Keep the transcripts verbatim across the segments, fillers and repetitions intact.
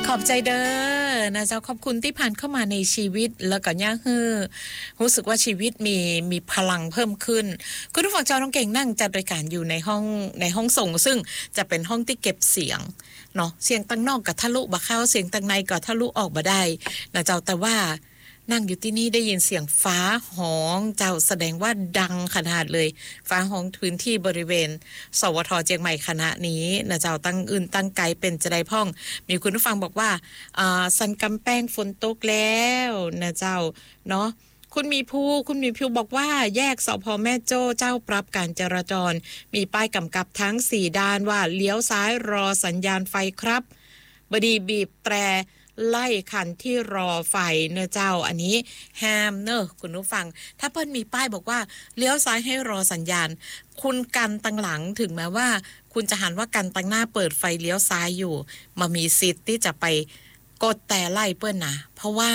ขอบใจเด้อนะเจ้าขอบคุณที่ผ่านเข้ามาในชีวิตแล้วก็ย่าฮือรู้สึกว่าชีวิตมีมีพลังเพิ่มขึ้นคุณผู้ฟังเจ้าน้องเก่งนั่งจัดรายการอยู่ในห้องในห้องส่งซึ่งจะเป็นห้องที่เก็บเสียงเนาะเสียงตั้งนอกกับทะลุบ่เข้าเสียงตั้งในก็ทะลุออกบ่ได้นะเจ้าแต่ว่านั่งอยู่ที่นี่ได้ยินเสียงฟ้าห้องเจ้าแสดงว่าดังขนาดเลยฟ้าห้องพื้นที่บริเวณสวทเชียงใหม่คณะนี้นะเจ้าตั้งอื่นตั้งไกลเป็นจะได้พ่องมีคุณผู้ฟังบอกว่าอ่าสันกำแป้งฝนตกแล้วนะเจ้าเนาะคุณมีภูคุณมีภูบอกว่าแยกสพแม่โจ้เจ้าปรับการจราจรมีป้ายกำกับทั้งสี่ด้านว่าเลี้ยวซ้ายรอสัญญาณไฟครับบดีบีบแตรไล่คันที่รอไฟเนอะเจ้าอันนี้ห้ามเนอะคุณผู้ฟังถ้าเปิ้ลมีป้ายบอกว่าเลี้ยวซ้ายให้รอสัญญาณคุณกันตังหลังถึงแม้ว่าคุณจะหันว่ากันตังหน้าเปิดไฟเลี้ยวซ้ายอยู่มามีสิทธิ์ที่จะไปกดแต่ไล่เปิ้ลนะเพราะว่า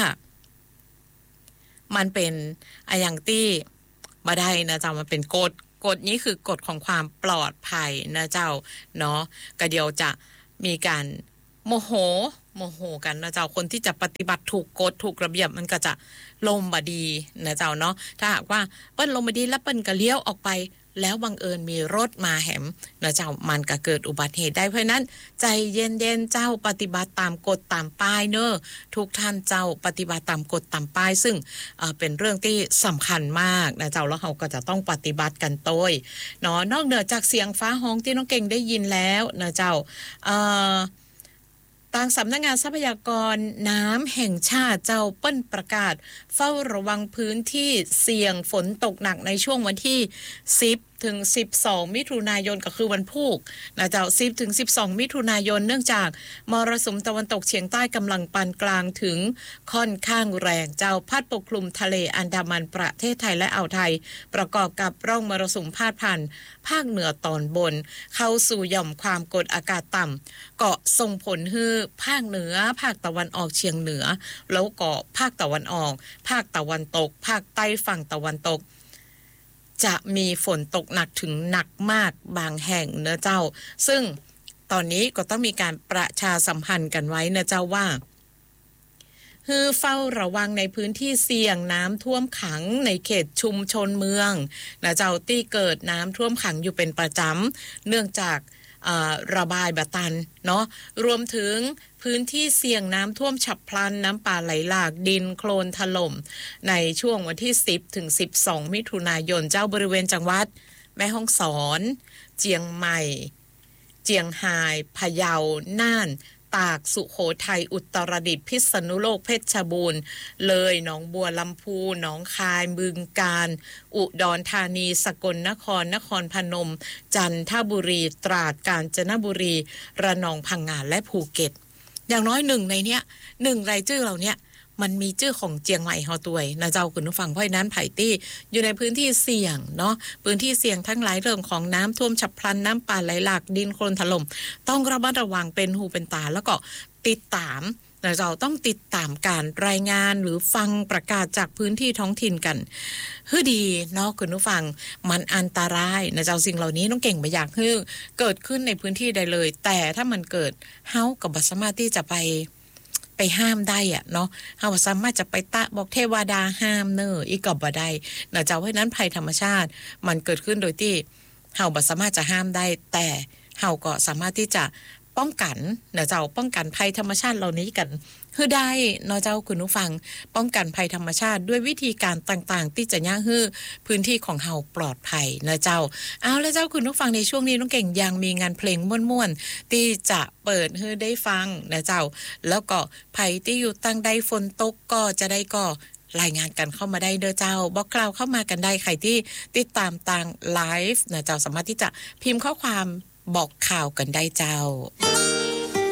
มันเป็นอะอย่างที่มาได้นะเจ้ามันเป็นกฎกฎนี้คือกฎของความปลอดภัยนะเจ้าเนาะก็เดี๋ยวจะมีการโมโหโมโหกันนะเจ้าคนที่จะปฏิบัติถูกกฎถูกระเบียบมันก็จะลมบดีนะเจ้าเนาะถ้าหากว่าเปิ้นลมบดีแล้วเปิ้นก็เลี้ยวออกไปแล้วบังเอิญมีรถมาแหมนะเจ้ามันก็เกิดอุบัติเหตุได้เพราะนั้นใจเย็นๆเจ้าปฏิบัติตามกฎตามป้ายเนอะทุกท่านเจ้าปฏิบัติตามกฎตามป้ายซึ่งเอ่อเป็นเรื่องที่สำคัญมากนะเจ้าแล้วเราก็จะต้องปฏิบัติกันโดยเนาะนอกเหนือจากเสียงฟ้าฮ้องที่น้องเก่งได้ยินแล้วนะเจ้าเอ่อทางสำนักงานทรัพยากรน้ำแห่งชาติเจ้าเปิ้นประกาศเฝ้าระวังพื้นที่เสี่ยงฝนตกหนักในช่วงวันที่สิบถึงสิบสองมิถุนายนก็คือวันพุธนะเจ้าสิบถึงสิบสองมิถุนายนเนื่องจากมรสุมตะวันตกเฉียงใต้กำลังปานกลางถึงค่อนข้างแรงเจ้าพัดปกคลุมทะเลอันดามันประเทศไทยและอ่าวไทยประกอบกับร่องมรสุมพาดผ่านภาคเหนือตอนบนเข้าสู่หย่อมความกดอากาศต่ำเกาะส่งผลให้ภาคเหนือภาคตะวันออกเฉียงเหนือแล้วก็ภาคตะวันออกภาคตะวันตกภาคใต้ฝั่งตะวันตกจะมีฝนตกหนักถึงหนักมากบางแห่งเนอะเจ้าซึ่งตอนนี้ก็ต้องมีการประชาสัมพันธ์กันไว้นะเจ้าว่าคือเฝ้าระวังในพื้นที่เสี่ยงน้ำท่วมขังในเขตชุมชนเมืองนะเจ้าที่เกิดน้ำท่วมขังอยู่เป็นประจำเนื่องจากระบายบะตันเนาะรวมถึงพื้นที่เสี่ยงน้ำท่วมฉับพลันน้ำป่าไหลหลากดินโคลนถล่มในช่วงวันที่สิบถึงสิบสองมิถุนายนเจ้าบริเวณจังหวัดแม่ฮ่องสอนเจียงใหม่เจียงไฮ้พะเยาน่านตากสุโขทัยอุตรดิตถ์พิษณุโลกเพชรบูรณ์เลยหนองบัวลำพูหนองคายบึงกาฬอุดรธานีสกลนครนครพนมจันทบุรีตราดกาญจนบุรีระนองพังงาและภูเก็ตอย่างน้อยหนึ่งในเนี้ยหนึ่งรายชื่อเหล่านี้มันมีชื่อของเจียงใหม่เฮาตัวยนะเจ้าคุณผู้ฟังเพราะนั้นไผ่ตี้อยู่ในพื้นที่เสี่ยงเนาะพื้นที่เสี่ยงทั้งหลายเรื่องของน้ำท่วมฉับพลันน้ำป่าไหลหลากดินโคลนถล่มต้องระมัดระวังเป็นหูเป็นตาแล้วก็ติดตามนะเจ้าต้องติดตามการรายงานหรือฟังประกาศจากพื้นที่ท้องถิ่นกันคือดีเนาะคุณผู้ฟังมันอันตรายนะเจ้าสิ่งเหล่านี้น้องเก่งไม่อยากให้เกิดขึ้นในพื้นที่ใดเลยแต่ถ้ามันเกิดเฮากับบ่สามารถที่จะไปไปห้ามได้อ่ะเนาะเฮาสามารถจะไปตะบอกเทวดาห้ามเนออีกก็บ่ได้นะเจ้าเพราะนั้นภัยธรรมชาติมันเกิดขึ้นโดยที่เฮาบ่สามารถจะห้ามได้แต่เฮาก็สามารถที่จะป้องกันนะเจ้าป้องกันภัยธรรมชาติเหล่านี้กันคือได้เนาะเจ้าคุณผู้ฟังป้องกันภัยธรรมชาติด้วยวิธีการต่างๆที่จะย่าฮื้อพื้นที่ของเฮาปลอดภัยนะเจ้าเอาแล้วเจ้าคุณผู้ฟังในช่วงนี้น้องเก่งยังมีงานเพลงม่วนๆที่จะเปิดให้ได้ฟังนะเจ้าแล้วก็ภัยที่อยู่ตั้งใดฝนตกก็จะได้ก็รายงานกันเข้ามาได้เด้อเจ้าบอกกล่าวเข้ามากันได้ใครที่ติดตามทางไลฟ์นะเจ้าสามารถที่จะพิมพ์ข้อความบอกข่าวกันได้เจ้า